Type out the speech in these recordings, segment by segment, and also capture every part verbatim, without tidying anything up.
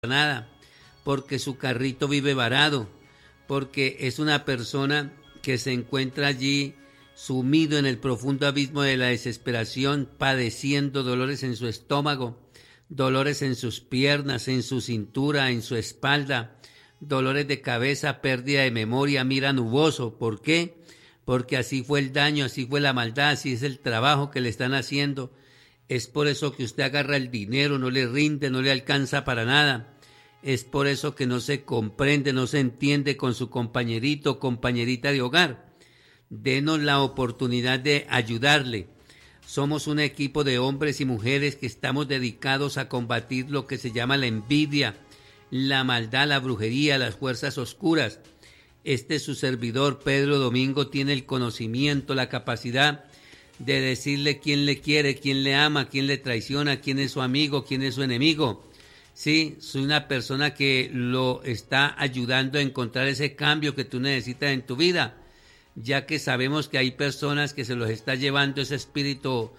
nada, porque su carrito vive varado, porque es una persona que se encuentra allí sumido en el profundo abismo de la desesperación, padeciendo dolores en su estómago, dolores en sus piernas, en su cintura, en su espalda, dolores de cabeza, pérdida de memoria, mira nuboso. ¿Por qué? Porque así fue el daño, así fue la maldad, así es el trabajo que le están haciendo. Es por eso que usted agarra el dinero, no le rinde, no le alcanza para nada. Es por eso que no se comprende, no se entiende con su compañerito o compañerita de hogar. Denos la oportunidad de ayudarle. Somos un equipo de hombres y mujeres que estamos dedicados a combatir lo que se llama la envidia, la maldad, la brujería, las fuerzas oscuras. Este su servidor, Pedro Domingo, tiene el conocimiento, la capacidad de decirle quién le quiere, quién le ama, quién le traiciona, quién es su amigo, quién es su enemigo. Sí, soy una persona que lo está ayudando a encontrar ese cambio que tú necesitas en tu vida, ya que sabemos que hay personas que se los está llevando ese espíritu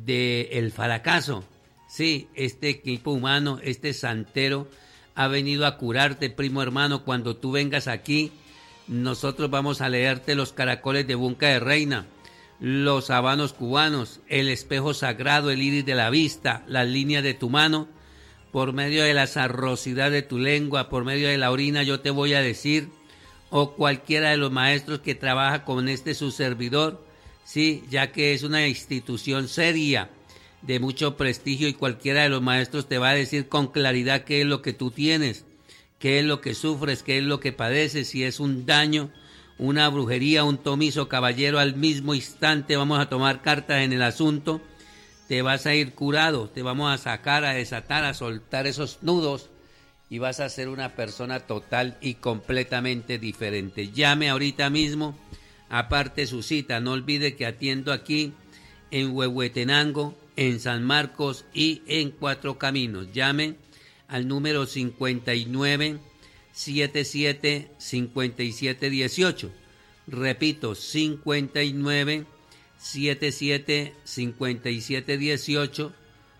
del fracaso. Sí, este equipo humano, este santero, ha venido a curarte, primo hermano. Cuando tú vengas aquí, nosotros vamos a leerte los caracoles de Bunca de Reina, los habanos cubanos, el espejo sagrado, el iris de la vista, las líneas de tu mano. Por medio de la sarrosidad de tu lengua, por medio de la orina, yo te voy a decir, o cualquiera de los maestros que trabaja con este su servidor, sí, ya que es una institución seria, de mucho prestigio, y cualquiera de los maestros te va a decir con claridad qué es lo que tú tienes, qué es lo que sufres, qué es lo que padeces, si es un daño, una brujería, un tomizo, caballero, al mismo instante vamos a tomar cartas en el asunto. Te vas a ir curado, te vamos a sacar, a desatar, a soltar esos nudos y vas a ser una persona total y completamente diferente. Llame ahorita mismo, aparte su cita, no olvide que atiendo aquí en Huehuetenango, en San Marcos y en Cuatro Caminos. Llame al número cincuenta y nueve, setenta y siete, cincuenta y siete dieciocho. Repito, cincuenta y nueve, setenta y siete, cincuenta y siete dieciocho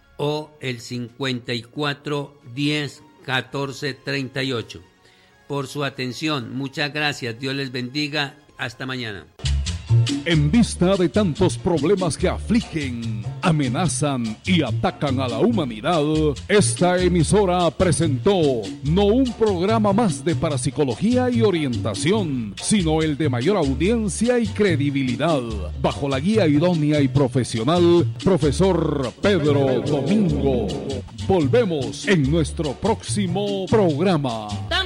o el cincuenta y cuatro, diez, catorce, treinta y ocho. Por su atención, muchas gracias. Dios les bendiga. Hasta mañana. En vista de tantos problemas que afligen, amenazan y atacan a la humanidad, esta emisora presentó no un programa más de parapsicología y orientación, sino el de mayor audiencia y credibilidad, bajo la guía idónea y profesional, profesor Pedro Domingo. Volvemos en nuestro próximo programa.